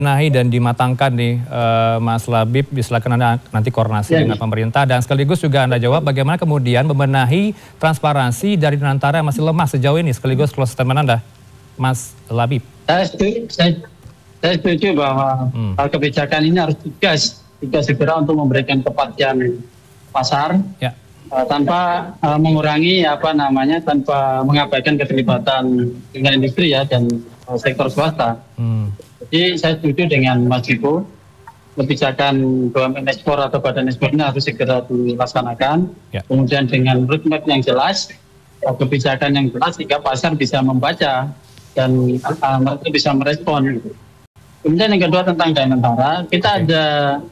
dibenahi dan dimatangkan nih Mas Labib, silakan Anda nanti koordinasi dengan pemerintah, dan sekaligus juga Anda jawab bagaimana kemudian membenahi transparansi dari Danantara yang masih lemah sejauh ini, sekaligus close statement Anda, Mas Labib. Saya setuju bahwa kebijakan ini harus tegas segera untuk memberikan kepastian pasar tanpa mengurangi tanpa mengabaikan keterlibatan dengan industri dan sektor swasta. Jadi saya setuju dengan Mas Ibu, kebijakan BUMN ekspor atau badan ekspor ini harus segera dilaksanakan. Kemudian dengan roadmap yang jelas, kebijakan yang jelas sehingga pasar bisa membaca dan mereka bisa merespon. Kemudian yang kedua tentang Danantara, kita ada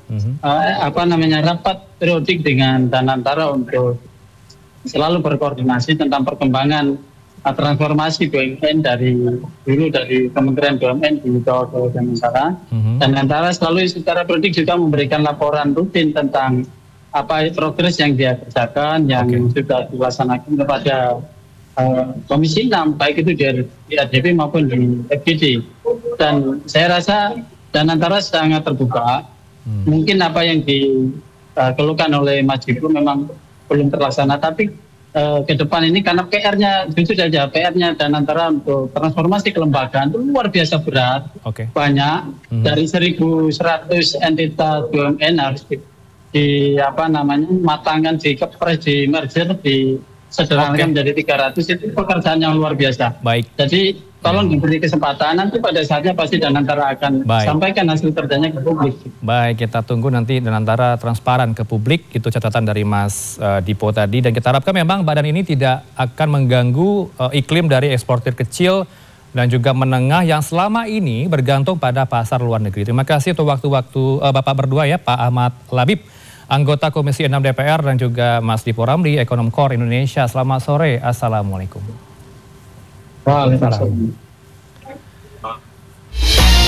rapat periodik dengan Danantara untuk selalu berkoordinasi tentang perkembangan transformasi BUMN dari Kementerian BUMN di bawah Danantara. Danantara selalu secara periodik juga memberikan laporan rutin tentang apa progres yang dia kerjakan, yang sudah dilaksanakan kepada Komisi 6, baik itu di RDP maupun di FGD. Dan saya rasa Danantara sangat terbuka. Mungkin apa yang dikeluhkan oleh Mas Ibu memang belum terlaksana, tapi ke depan ini karena PR-nya Danantara untuk transformasi kelembagaan itu luar biasa berat, banyak dari 1.100 entitas BUMN harus matangkan, dikepres, di merger, disederhanakan menjadi 300, itu pekerjaan yang luar biasa. Jadi tolong diberi kesempatan, nanti pada saatnya pasti Danantara akan sampaikan hasil kerjanya ke publik. Baik, kita tunggu nanti Danantara transparan ke publik, itu catatan dari Mas Dipo tadi, dan kita harapkan memang badan ini tidak akan mengganggu iklim dari eksportir kecil dan juga menengah yang selama ini bergantung pada pasar luar negeri. Terima kasih untuk waktu-waktu Bapak berdua ya, Pak Ahmad Labib, anggota Komisi 6 DPR, dan juga Mas Dipo Ramli, Ekonom Core Indonesia. Selamat sore, Assalamualaikum. Waalaikumsalam.